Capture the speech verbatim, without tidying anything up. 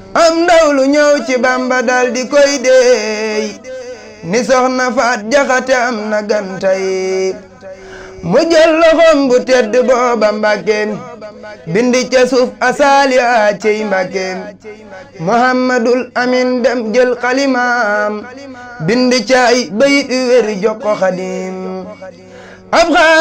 am ndaw lu ñëw ci Bamba dal di koy deey ni soxna Faat Jaxate am na gantay mu jël loxom bu tedd booba Mbàkke bindi ca suuf asaali a cey Mbàkke Muhammadul Amin dem jël xalimaam bindi ca ay bayit wér jox ko Xaadim ab